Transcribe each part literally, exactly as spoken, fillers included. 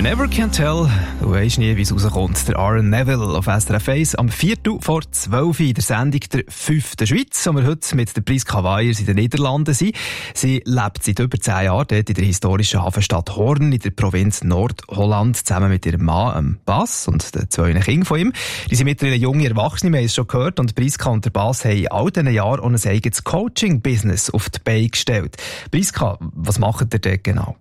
never can tell. Du weisst nie, wie es rauskommt. Der Aaron Neville auf S R F eins am Viertel vor zwölf in der Sendung der fünften Schweiz, wo wir heute mit der Priska Weyers in den Niederlanden sind. Sie lebt seit über zehn Jahren dort in der historischen Hafenstadt Hoorn in der Provinz Nordholland zusammen mit ihrem Mann, ähm, Bas, und den zwei Kindern von ihm. Die sind mittlerweile junge Erwachsene, wir haben es schon gehört, und Priska und der Bas haben in all diesen Jahren auch ein eigenes Coaching-Business auf die Beine gestellt. Priska, was macht ihr dort genau?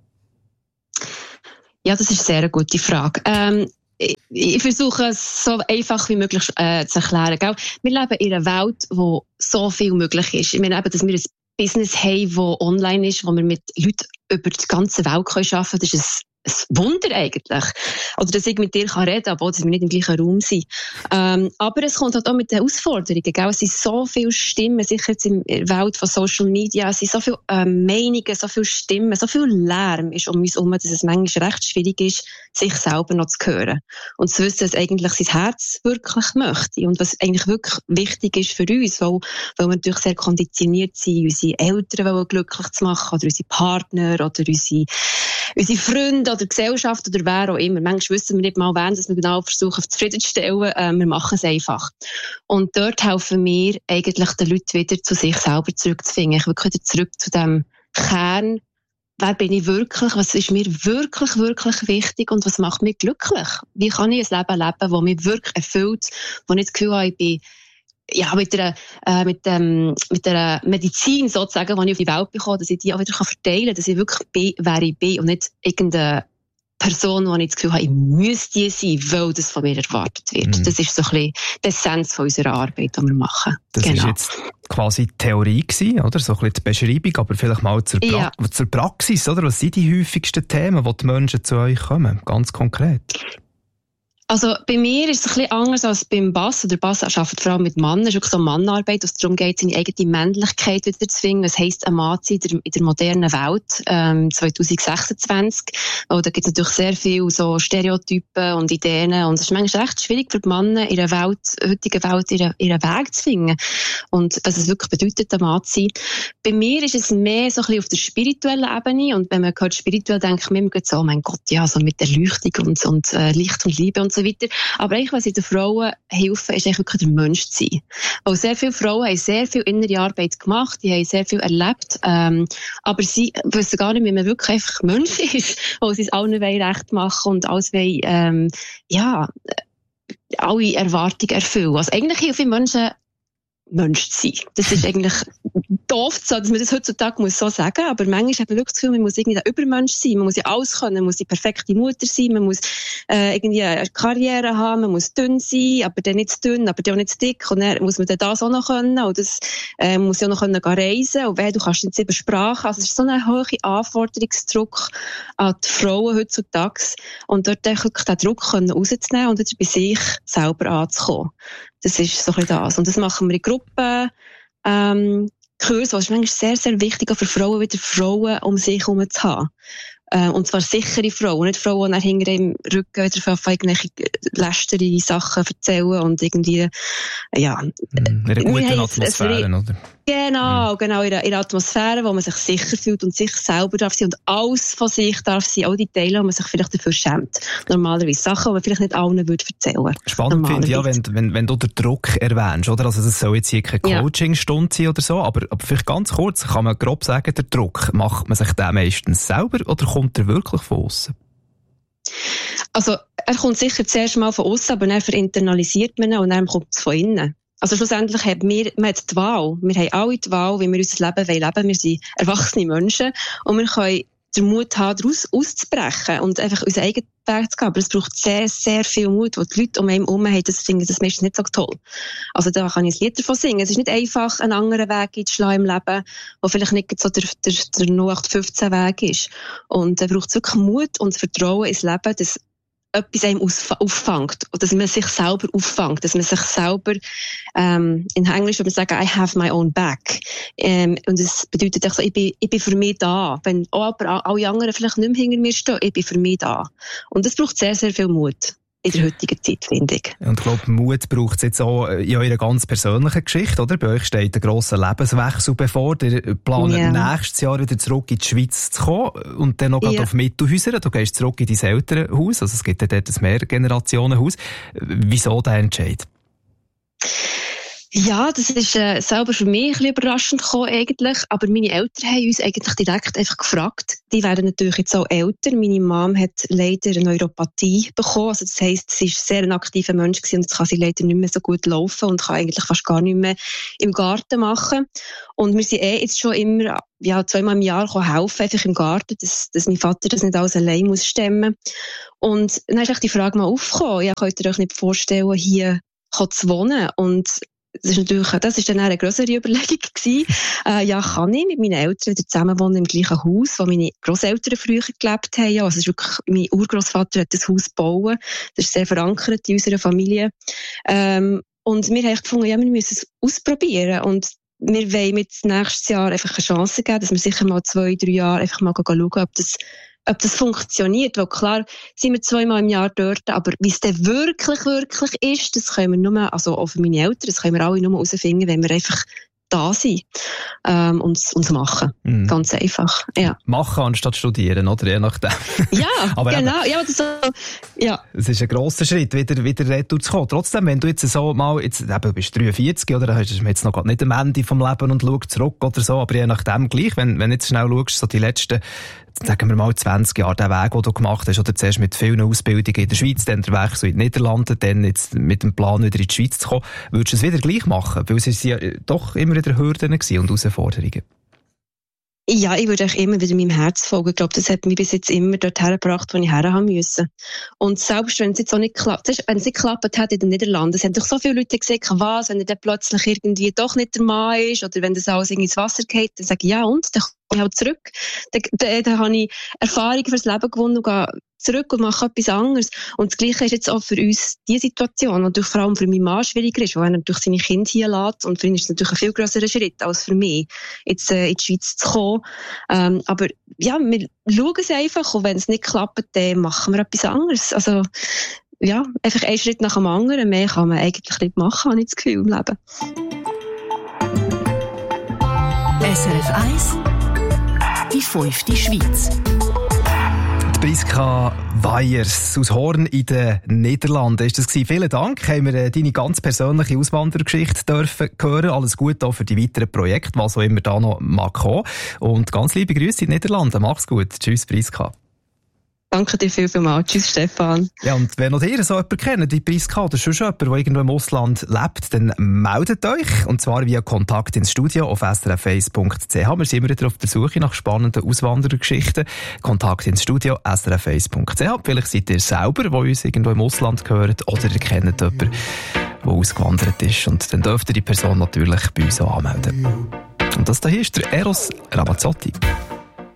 Ja, das ist eine sehr gute Frage. Ähm, ich, ich versuche es so einfach wie möglich äh, zu erklären. Gell? Wir leben in einer Welt, wo so viel möglich ist. Ich meine eben, dass wir ein Business haben, das online ist, wo wir mit Leuten über die ganze Welt arbeiten können. Das ist ein ein Wunder eigentlich. Oder dass ich mit dir reden kann, obwohl wir nicht im gleichen Raum sind. Ähm, aber es kommt halt auch mit den Herausforderungen. Gell? Es sind so viele Stimmen, sicher jetzt in der Welt von Social Media, es sind so viele ähm, Meinungen, so viele Stimmen, so viel Lärm ist um uns herum, dass es manchmal recht schwierig ist, sich selber noch zu hören. Und zu wissen, was eigentlich sein Herz wirklich möchte und was eigentlich wirklich wichtig ist für uns, weil, weil wir natürlich sehr konditioniert sind, unsere Eltern glücklich zu machen oder unsere Partner oder unsere, unsere Freunde oder Gesellschaft oder wer auch immer. Manchmal wissen wir nicht mal, wen dass wir genau versuchen, zufriedenzustellen. Äh, wir machen es einfach. Und dort helfen wir eigentlich den Leuten wieder zu sich selber zurückzufinden. Ich will wieder zurück zu dem Kern. Wer bin ich wirklich? Was ist mir wirklich, wirklich wichtig? Und was macht mich glücklich? Wie kann ich ein Leben leben, das mich wirklich erfüllt, wo ich das Gefühl habe, ich bin ja, mit der, äh, mit dem, mit der Medizin sozusagen, die ich auf die Welt bekomme, dass ich die auch wieder verteilen kann, dass ich wirklich bin, wer ich bin und nicht irgendeine Person, die ich das Gefühl habe, ich müsste die sein, weil das von mir erwartet wird. Mm. Das ist so ein bisschen die Essenz von unserer Arbeit, die wir machen. Das genau. ist jetzt quasi die Theorie gewesen, oder? So ein bisschen die Beschreibung, aber vielleicht mal zur, pra- ja. zur Praxis, oder? Was sind die häufigsten Themen, die die Menschen zu euch kommen? Ganz konkret. Also bei mir ist es ein bisschen anders als beim Bas. Der Bas arbeitet vor allem mit Männern. Es ist wirklich so Mannarbeit, es darum geht, seine eigene Männlichkeit wieder zu finden. Was heisst ein Mann zu sein in der modernen Welt ähm, zwanzig sechsundzwanzig. Und da gibt es natürlich sehr viele so Stereotypen und Ideen. Und es ist manchmal recht schwierig für die Männer in der Welt, heutigen Welt ihren, ihren Weg zu finden. Und was es wirklich bedeutet, ein Mann zu sein. Bei mir ist es mehr so ein bisschen auf der spirituellen Ebene. Und wenn man hört spirituell, denkt man immer so, oh mein Gott, ja, so mit Erleuchtung und, und äh, Licht und Liebe und so weiter. Aber eigentlich, was ich den Frauen helfen, ist eigentlich wirklich der Mensch zu sein. Weil sehr viele Frauen haben sehr viel innere Arbeit gemacht, die haben sehr viel erlebt, ähm, aber sie wissen gar nicht, wie man wirklich einfach Mensch ist, weil sie es allen recht machen und alles wollen, ähm, ja, alle Erwartungen erfüllen. Also eigentlich helfen Menschen, Mensch zu sein. Das ist eigentlich doof, dass man das heutzutage muss so sagen, aber manchmal hat man wirklich das Gefühl, man muss irgendwie ein Übermensch sein, man muss ja alles können, man muss die perfekte Mutter sein, man muss äh, irgendwie eine Karriere haben, man muss dünn sein, aber dann nicht zu dünn, aber dann auch nicht zu dick, und dann muss man dann das auch noch können, und das äh, muss ja auch noch können gehen reisen, und wenn du kannst nicht sieben Sprachen, also es ist so ein hoher Anforderungsdruck an die Frauen heutzutage, und dort wirklich den Druck können rauszunehmen und wieder bei sich selber anzukommen. Das ist so ein bisschen das. Und das machen wir in Gruppen, ähm, Kurse, das ist manchmal sehr, sehr wichtig, auch für Frauen, wieder Frauen um sich herum zu haben. Äh, und zwar sichere Frauen, nicht Frauen, die hinter im Rücken wieder auf irgendwelche lästere Sachen erzählen und irgendwie, ja. In einer guten Atmosphäre, oder? Genau, genau, in einer Atmosphäre, wo man sich sicher fühlt und sich selber darf sein und alles von sich darf sein, all die Teile, wo man sich vielleicht dafür schämt. Normalerweise Sachen, die man vielleicht nicht allen würde erzählen. Spannend finde ich ja, wenn, wenn, wenn du den Druck erwähnst, oder? Also das soll jetzt hier keine Coachingstunde sein oder so, aber, aber vielleicht ganz kurz, kann man grob sagen, der Druck, macht man sich den meistens selber oder kommt er wirklich von außen? Also, er kommt sicher zuerst mal von außen, aber dann internalisiert man ihn und dann kommt es von innen. Also schlussendlich haben wir, wir hat die Wahl. Wir haben alle die Wahl, wie wir unser Leben leben wollen. Wir sind erwachsene Menschen und wir können den Mut haben, daraus auszubrechen und einfach unseren eigenen Weg zu gehen. Aber es braucht sehr, sehr viel Mut, weil die Leute um einen herum haben, das finden das meistens nicht so toll. Also da kann ich ein Lied davon singen. Es ist nicht einfach, einen anderen Weg einzuschlagen im Leben, der vielleicht nicht so der, der, der null acht fünfzehn Weg ist. Und da braucht es wirklich Mut und Vertrauen ins Leben, dass etwas einem auffängt, oder dass man sich selber auffängt, dass man sich selber, ähm, in Englisch würde man sagen, I have my own back. Ähm, und das bedeutet auch so, ich bin, ich bin für mich da. Wenn auch aber alle anderen vielleicht nicht mehr hinter mir stehen, ich bin für mich da. Und das braucht sehr, sehr viel Mut. in der heutigen Zeit, finde ich. Und ich glaube, Mut braucht es jetzt auch in eurer ganz persönlichen Geschichte, oder? Bei euch steht ein grosser Lebenswechsel bevor. Ihr plant yeah. nächstes Jahr wieder zurück in die Schweiz zu kommen und dann noch yeah. auf Mittelhäuser. Du gehst zurück in dein Elternhaus, also es gibt ja dort ein Mehrgenerationenhaus. Wieso der Entscheid? Ja, das ist äh, selber für mich ein bisschen überraschend gekommen eigentlich, aber meine Eltern haben uns eigentlich direkt einfach gefragt. Die werden natürlich jetzt auch älter. Meine Mom hat leider eine Neuropathie bekommen, also das heisst, sie ist sehr ein aktiver Mensch gewesen und jetzt kann sie leider nicht mehr so gut laufen und kann eigentlich fast gar nicht mehr im Garten machen. Und wir sind eh jetzt schon immer ja, zweimal im Jahr helfen, einfach im Garten, dass, dass mein Vater das nicht alles allein muss stemmen. Und dann ist echt die Frage mal aufgekommen, ja, könnt ihr euch nicht vorstellen, hier zu wohnen? Und Das ist natürlich, das ist dann eine grössere Überlegung gewesen. Äh, ja, kann ich mit meinen Eltern wieder zusammen wohnen im gleichen Haus, wo meine Grosseltern früher gelebt haben. Ja, also es ist wirklich, mein Urgroßvater hat das Haus gebaut. Das ist sehr verankert in unserer Familie. Ähm, und wir haben gefunden, ja, wir müssen es ausprobieren. Und wir wollen mit nächstes Jahr einfach eine Chance geben, dass wir sicher mal zwei, drei Jahre einfach mal schauen, ob das ob das funktioniert, weil klar sind wir zweimal im Jahr dort, aber wie es dann wirklich, wirklich ist, das können wir nur, also auch für meine Eltern, das können wir alle nur herausfinden, wenn wir einfach da sind ähm, und es machen. Mhm. Ganz einfach, ja. Machen anstatt studieren, oder? Je nachdem. Ja, aber genau. Eben, ja, das, ja. Es ist ein grosser Schritt, wieder, wieder retour zu kommen. Trotzdem, wenn du jetzt so mal, jetzt, eben, du bist dreiundvierzig, oder? Dann hast du jetzt noch nicht am Ende vom Leben und schaust zurück oder so, aber je nachdem gleich, wenn, wenn du jetzt schnell schaust, so die letzten, sagen wir mal zwanzig Jahre, den Weg, den du gemacht hast, oder zuerst mit vielen Ausbildungen in der Schweiz, dann der Wechsel in die Niederlande, dann jetzt mit dem Plan, wieder in die Schweiz zu kommen, würdest du es wieder gleich machen? Weil es ist ja doch immer wieder Hürden gewesen und Herausforderungen. Ja, ich würde auch immer wieder meinem Herz folgen. Ich glaube, das hat mich bis jetzt immer dorthin gebracht, wo ich her haben müssen. Und selbst wenn es jetzt auch nicht klappt, wenn es nicht geklappt hat in den Niederlanden, es haben doch so viele Leute gesagt, was, wenn er dann plötzlich irgendwie doch nicht der Mann ist, oder wenn das alles irgendwie ins Wasser geht, dann sage ich, ja und, dann komme ich halt zurück. Dann, dann, dann habe ich Erfahrungen fürs Leben gewonnen und gehe zurück und mache etwas anderes. Und das Gleiche ist jetzt auch für uns die Situation, natürlich vor allem für meinen Mann schwieriger ist, weil er natürlich seine Kinder hier lässt. Und für ihn ist es natürlich ein viel grösserer Schritt als für mich, jetzt äh, in die Schweiz zu kommen. Ähm, aber ja, wir schauen es einfach und wenn es nicht klappt, dann machen wir etwas anderes. Also ja, einfach einen Schritt nach dem anderen. Mehr kann man eigentlich nicht machen, habe ich das Gefühl, im Leben. S R F eins, die fünfte Schweiz. Priska Weyers aus Horn in den Niederlanden ist das gewesen. Vielen Dank, haben wir deine ganz persönliche Auswanderergeschichte dürfen hören. Alles Gute auch für die weiteren Projekte, was auch immer da noch mag kommen. Und ganz liebe Grüße in den Niederlanden. Mach's gut. Tschüss, Priska. Danke dir viel, viel mal. Tschüss, Stefan. Ja, und wenn noch ihr so jemanden kennt, die Priska oder schon jemand, der irgendwo im Ausland lebt, dann meldet euch. Und zwar via Kontakt ins Studio auf s r f eins punkt c h. Wir sind immer wieder auf der Suche nach spannenden Auswanderergeschichten. Kontakt ins Studio s r f eins punkt c h. Vielleicht seid ihr selber, der uns irgendwo im Ausland gehört, oder ihr kennt jemanden, der ausgewandert ist. Und dann dürft ihr die Person natürlich bei uns auch anmelden. Und das hier ist der Eros Ramazzotti.